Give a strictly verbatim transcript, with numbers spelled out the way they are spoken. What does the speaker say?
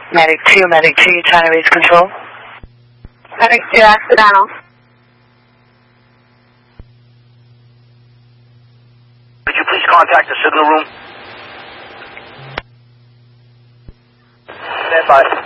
Medic two, Medic two, you're trying to reach control? Medic two, accidental. Could you please contact the signal room? Stand by.